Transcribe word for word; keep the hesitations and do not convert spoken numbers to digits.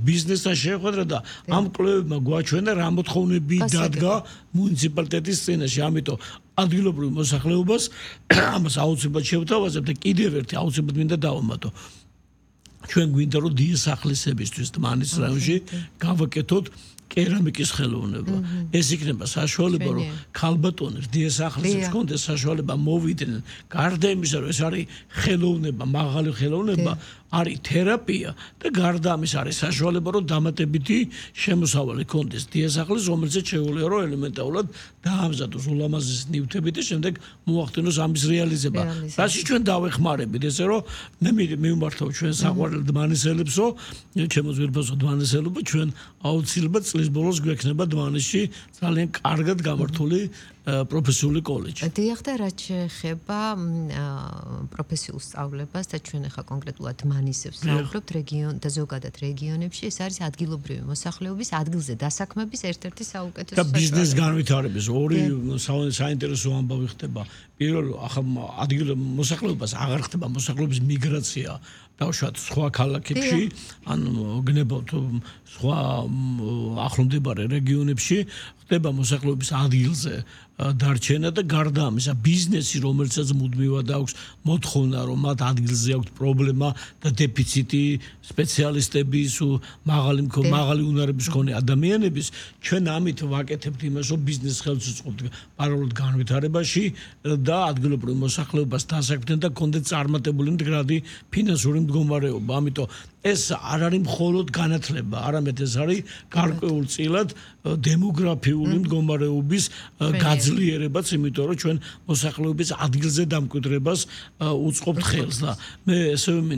ბიზნესთან შეხვედრა და ამ კვლევებმა გვაჩვენა რა მოთხოვნები დადგა მუნიციპალიტეტის წინაშე, ამიტომ ადგილობრივ მოსახლეობას ამას აუცილებლად შევთავაზებთ და კიდევ ერთი აუცილებლად მინდა დავამატო. ჩვენ გვინდა რომ დიასახლისებისთვის დმანის რაიონში გავაკეთოთ კერამიკის ხელოვნება. ეს იქნება საშუალება, რომ ქალბატონებს დიასახლისებს ჰქონდეს საშუალება მოვიდნენ. გარდა იმისა, რომ ეს არის ხელოვნება, მაღალი ხელოვნება, არის თერაპია და გარდა ამის არის საშუალება, რომ დამატებითი შემოსავალი ჰქონდეს დიასახლის, რომელზეც შეუძლია რომ ელემენტარულად დაამზადოს ულამაზესი ნივთები და შემდეგ მოახდინოს ამის რეალიზება. რაში ჩვენ დავეხმარებით, ესე რომ მე მივმართავ ჩვენ საყვარელ დმანისელებსო, ჩემო ძვირფასო დმანისელებო, ჩვენ აუცილებლად წლის ბოლოს გვექნება დმანისში ძალიან კარგად გამართული პროფესიული კოლეჯი. დიახ და რაც შეეხება პროფესიულ სწავლებას და ჩვენ ახლა კონკრეტულად დმანისებს ვსაუბრობთ რეგიონ და ზოგადად რეგიონებში, ეს არის ადგილობრივი მოსახლეობის ადგილზე დასაქმების ერთ-ერთი საუკეთესო და ბიზნეს განვითარების ორი საინტერესო ამბავი ხდება. პირველ ახლა ადგილობრივ მოსახლეობას აღარ ხდება მოსახლეობის მიგრაცია დავშვათ სხვა ქალაქებში, ან გნებავთ სხვა ახლომდებარე რეგიონებში, ხდება მოსახლეობის ადგილზე დარჩენა და გარდა ამისა ბიზნესი, რომელსაც მუდმივად აქვს მოთხოვნა, რომ მათ ადგილზე აქვს პრობლემა და დეფიციტი სპეციალისტების, მაღალი მაღალი უნარების მქონე ადამიანების, ჩვენ ამით ვაკეთებთ იმას, რომ ბიზნეს ხელს უწყობთ პარალელურად განვითარებაში და ადგილობრივ მოსახლეობას დასაქმდნენ და კონდეთ წარმატებული მდგრადი ფინანსური მდგომარეობა. ამიტომ ეს არ არის მხოლოდ განათლება, არამედ ეს არის გარკვეულწილად დემოგრაფიული მდგომარეობის გაძლიერებაც, იმიტომ რომ ჩვენ მოსახლეობის ადგილზე დამკვიდრებას უწყობთ ხელს და მე ესე